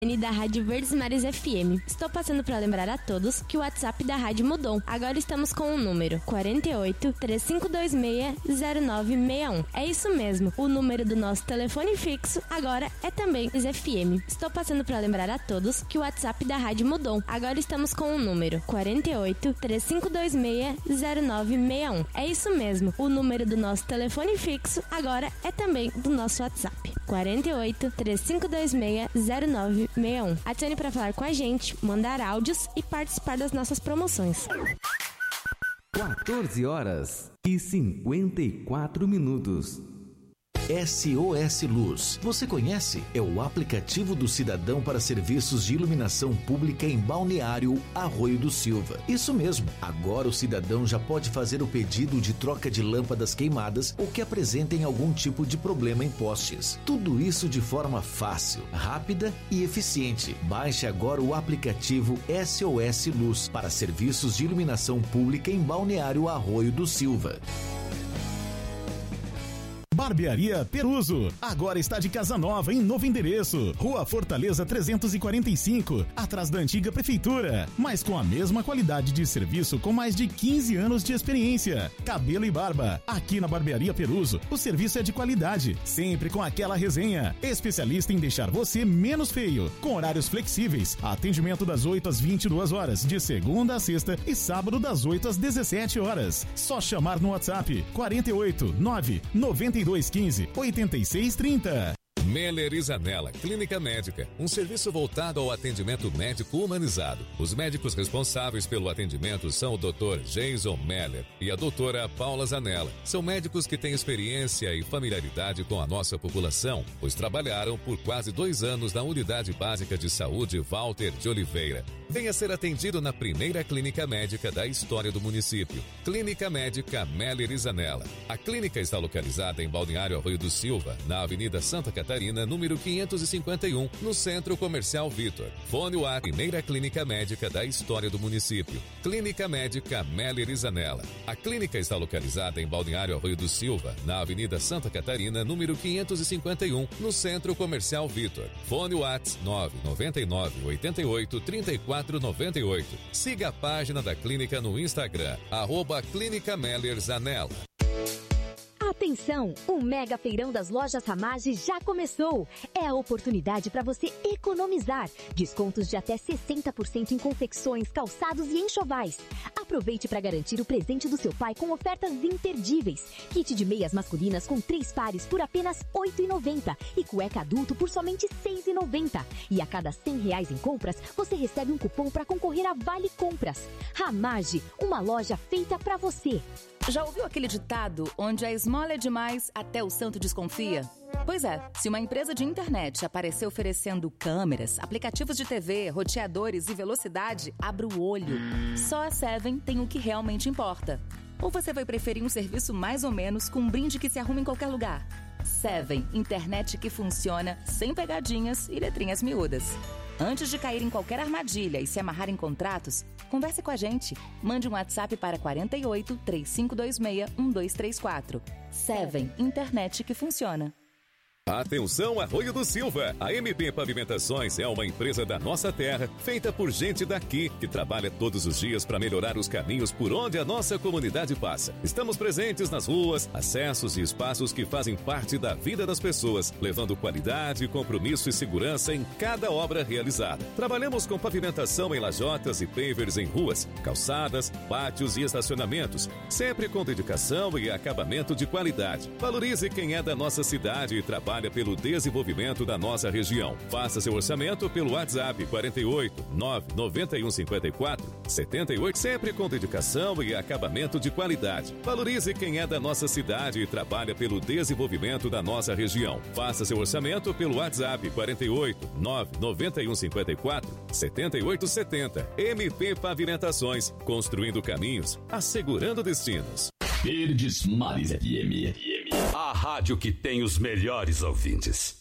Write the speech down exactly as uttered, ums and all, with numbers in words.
Da Rádio Verdes Mares F M. Estou passando para lembrar a todos que o WhatsApp da rádio mudou. Agora estamos com o número quarenta e oito, três cinco dois seis, zero nove seis um. É isso mesmo, o número do nosso telefone fixo agora é também F M. Estou passando para lembrar a todos que o WhatsApp da rádio mudou. Agora estamos com o número quarenta e oito, três cinco dois seis, zero nove seis um. É isso mesmo, o número do nosso telefone fixo agora é também do nosso WhatsApp. quarenta e oito, três cinco dois seis, zero nove seis um. Adicione para falar com a gente, mandar áudios e participar das nossas promoções. quatorze horas e cinquenta e quatro minutos. S O S Luz. Você conhece? É o aplicativo do cidadão para serviços de iluminação pública em Balneário Arroio do Silva. Isso mesmo. Agora o cidadão já pode fazer o pedido de troca de lâmpadas queimadas ou que apresentem algum tipo de problema em postes. Tudo isso de forma fácil, rápida e eficiente. Baixe agora o aplicativo S O S Luz para serviços de iluminação pública em Balneário Arroio do Silva. Barbearia Peruso, agora está de casa nova em novo endereço, Rua Fortaleza trezentos e quarenta e cinco, atrás da antiga prefeitura, mas com a mesma qualidade de serviço com mais de quinze anos de experiência. Cabelo e barba, aqui na Barbearia Peruso, o serviço é de qualidade, sempre com aquela resenha, especialista em deixar você menos feio, com horários flexíveis, atendimento das oito às vinte e duas horas, de segunda a sexta e sábado das oito às dezessete horas. Só chamar no WhatsApp quarenta e oito, nove, noventa e dois, quinze, oitenta e seis, trinta. Meller e Zanella Clínica Médica, um serviço voltado ao atendimento médico humanizado. Os médicos responsáveis pelo atendimento são o doutor Jason Meller e a doutora Paula Zanella. São médicos que têm experiência e familiaridade com a nossa população, pois trabalharam por quase dois anos na Unidade Básica de Saúde Walter de Oliveira. Venha ser atendido na primeira clínica médica da história do município. Clínica Médica Meller e Zanella. A clínica está localizada em Balneário Arroio do Silva, na Avenida Santa Catarina, número quinhentos e cinquenta e um, no Centro Comercial Vitor. Fone o ar, primeira clínica médica da história do município. Clínica Médica Meller e Zanella. A clínica está localizada em Balneário Arroio do Silva, na Avenida Santa Catarina, número quinhentos e cinquenta e um, no Centro Comercial Vitor. Fone o ar nove nove nove, oito oito, três quatro nove oito. Siga a página da clínica no Instagram, arroba Clínica Meller Zanella. Atenção! O Mega Feirão das Lojas Ramage já começou! É a oportunidade para você economizar. Descontos de até sessenta por cento em confecções, calçados e enxovais. Aproveite para garantir o presente do seu pai com ofertas imperdíveis. Kit de meias masculinas com três pares por apenas oito reais e noventa centavos e cueca adulto por somente seis reais e noventa centavos. E a cada cem reais em compras, você recebe um cupom para concorrer a Vale Compras. Ramage, uma loja feita para você. Já ouviu aquele ditado onde a esmola é demais, até o santo desconfia? Pois é, se uma empresa de internet aparecer oferecendo câmeras, aplicativos de T V, roteadores e velocidade, abra o olho. Só a Seven tem o que realmente importa. Ou você vai preferir um serviço mais ou menos com um brinde que se arruma em qualquer lugar? Seven, internet que funciona, sem pegadinhas e letrinhas miúdas. Antes de cair em qualquer armadilha e se amarrar em contratos, converse com a gente. Mande um WhatsApp para quarenta e oito, três cinco dois seis, um dois três quatro. Seven, internet que funciona. Atenção Arroio do Silva! A M P Pavimentações é uma empresa da nossa terra, feita por gente daqui, que trabalha todos os dias para melhorar os caminhos por onde a nossa comunidade passa. Estamos presentes nas ruas, acessos e espaços que fazem parte da vida das pessoas, levando qualidade, compromisso e segurança em cada obra realizada. Trabalhamos com pavimentação em lajotas e pavers em ruas, calçadas, pátios e estacionamentos, sempre com dedicação e acabamento de qualidade. Valorize quem é da nossa cidade e trabalha pelo desenvolvimento da nossa região. Faça seu orçamento pelo WhatsApp quarenta e oito, nove nove um cinco quatro, sete oito, sempre com dedicação e acabamento de qualidade. Valorize quem é da nossa cidade e trabalha pelo desenvolvimento da nossa região. Faça seu orçamento pelo WhatsApp quarenta e oito, nove nove um cinco quatro, sete oito sete zero. M P Pavimentações, construindo caminhos, assegurando destinos. Verdes Mares F M. A rádio que tem os melhores ouvintes.